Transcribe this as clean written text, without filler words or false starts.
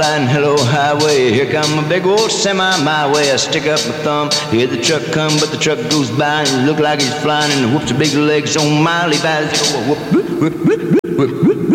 And hello highway, here come a big old semi my way. I stick up my thumb, hear the truck come, but the truck goes by and it look like he's flying and whoops the big legs on my Levi's.